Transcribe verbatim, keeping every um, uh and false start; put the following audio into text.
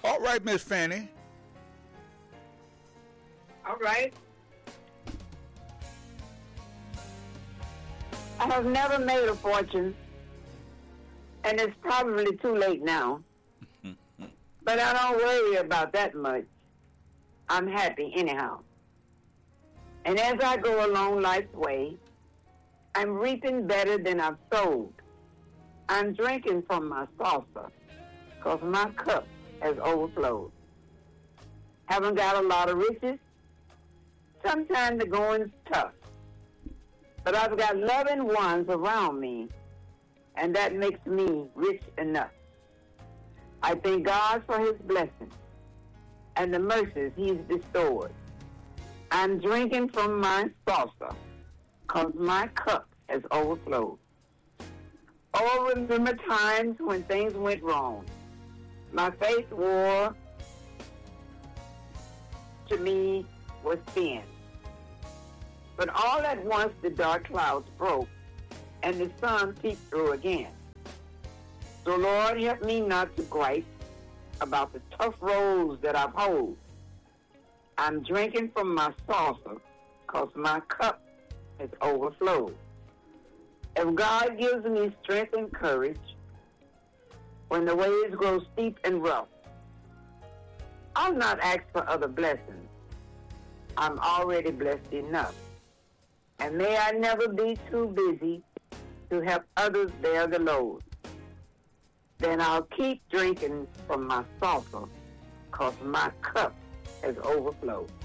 All right, Miss Fanny. All right. I have never made a fortune, and it's probably too late now. But I don't worry about that much. I'm happy anyhow. And as I go along life's way, I'm reaping better than I've sowed. I'm drinking from my saucer, because my cup has overflowed. Haven't got a lot of riches. Sometimes the going's tough. But I've got loving ones around me, and that makes me rich enough. I thank God for his blessings and the mercies he's bestowed. I'm drinking from my saucer, because my cup has overflowed. Oh, remember times when things went wrong. My faith war to me was thin. But all at once the dark clouds broke, and the sun peeped through again. So Lord, help me not to gripe about the tough roads that I've hold. I'm drinking from my saucer, because my cup has overflowed. If God gives me strength and courage when the ways grow steep and rough, I'll not ask for other blessings. I'm already blessed enough. And may I never be too busy to help others bear the load. Then I'll keep drinking from my saucer, because my cup has overflowed.